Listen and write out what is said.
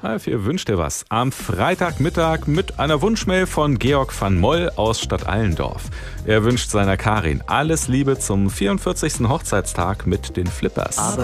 Ralf, ihr wünscht dir was. Am Freitagmittag mit einer Wunschmail von Georg van Moll aus Stadtallendorf. Er wünscht seiner Karin alles Liebe zum 44. Hochzeitstag mit den Flippers.